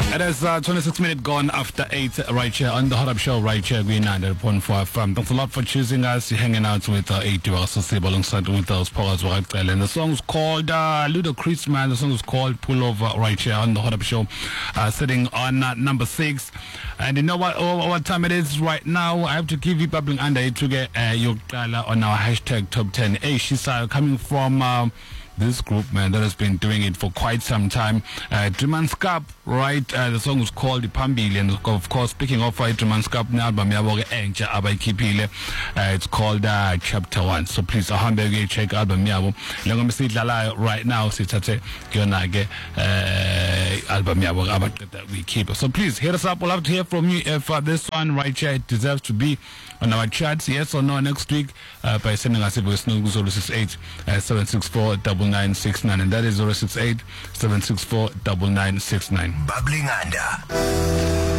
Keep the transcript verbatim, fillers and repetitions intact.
It is uh, twenty-six minutes gone after eight right here on the Hot Up Show right here, Green ninety point four F M. Thanks a lot for choosing us. You're hanging out with uh, eight hours alongside with those powers right there. And the song's called uh, Ludacris, man. The song is called Pull Over right here on the Hot Up Show, uh, sitting on uh, number six. And you know what oh, what time it is right now? I have to give you bubbling under to get uh, your dollar on our hashtag top ten. Hey, she's uh, coming from uh, this group, man, that has been doing it for quite some time. Uh, Dreamanskap, right? Uh, the song was called Phambili, and of course, speaking of uh, Dreamanskap, the album Enja Abaikipile, uh, it's called uh, Chapter One. So please, I uh, check album Yabo. Lala right now, Sitate Gionage album Yabo that we keep. So please hit us up. We'll have to hear from you if uh, this one right here it deserves to be on our charts, yes or no, next week uh, by sending us a voice note zero six eight seven six four nine nine six nine, and that is zero six eight seven six four nine nine six nine. Bubbling under.